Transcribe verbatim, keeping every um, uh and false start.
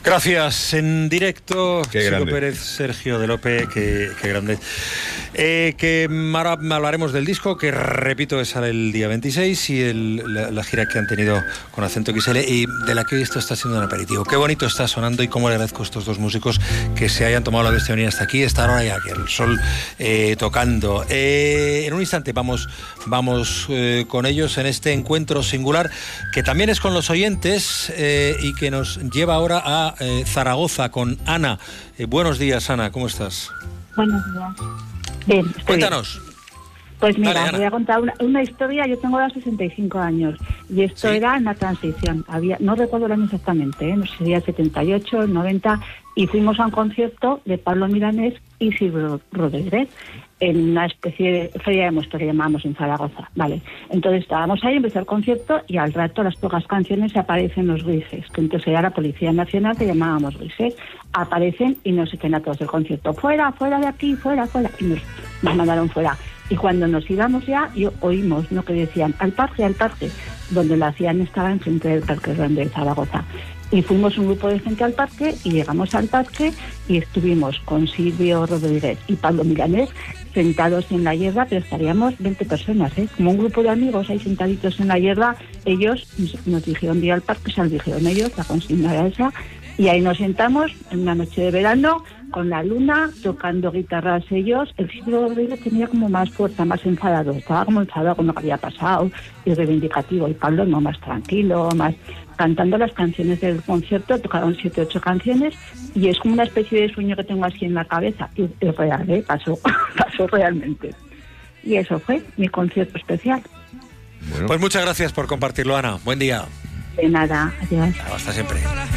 Gracias. En directo, Qué Chico grande. Pérez, Sergio de Lope, qué, qué grande. Eh, que ahora hablaremos del disco, que repito, sale el día veintiséis, y el, la, la gira que han tenido con Acento X L, y de la que hoy esto está siendo un aperitivo. Qué bonito está sonando, y cómo le agradezco a estos dos músicos que se hayan tomado la bestia de venir hasta aquí, estar ahora ya que el sol eh, tocando. Eh, en un instante vamos, vamos eh, con ellos en este encuentro singular, que también es con los oyentes eh, y que nos lleva ahora a eh, Zaragoza con Ana. Eh, buenos días, Ana, ¿cómo estás? Buenos días. Bien, estoy Cuéntanos. bien. Pues mira, Dale, voy a contar una, una historia. Yo tengo ahora sesenta y cinco años y esto ¿Sí? era en la transición. Había, no recuerdo el año exactamente, ¿eh? No sé si sería el setenta y ocho, el noventa, y fuimos a un concierto de Pablo Milanés y Silvio Rodríguez en una especie de feria de muestras que llamábamos en Zaragoza. Vale, entonces estábamos ahí, empezó el concierto y al rato, las pocas canciones, aparecen los grises, que entonces era la Policía Nacional, que llamábamos grises, aparecen y nos echan a todos del concierto, fuera, fuera de aquí, fuera, fuera, y nos, nos mandaron fuera. Y cuando nos íbamos ya, y oímos, ¿no?, que decían, al parque, al parque, donde lo hacían estaba enfrente del Parque Grande de Zaragoza. Y fuimos un grupo de gente al parque, y llegamos al parque y estuvimos con Silvio Rodríguez y Pablo Milanés sentados en la hierba, pero estaríamos veinte personas, ¿eh? Como un grupo de amigos ahí sentaditos en la hierba. Ellos nos dijeron de ir al parque, se lo dijeron ellos, la consigna era esa, y ahí nos sentamos en una noche de verano, con la luna, tocando guitarras ellos. El Silvio Rodríguez tenía como más fuerza, más enfadado, estaba como enfadado con lo que había pasado, y reivindicativo, y Pablo no, más tranquilo, más cantando las canciones del concierto. Tocaron siete, ocho canciones, y es como una especie de sueño que tengo así en la cabeza, y es real, ¿eh? Pasó, pasó realmente. Y eso fue mi concierto especial. Bueno. Pues muchas gracias por compartirlo, Ana. Buen día. De nada, adiós. Hasta siempre.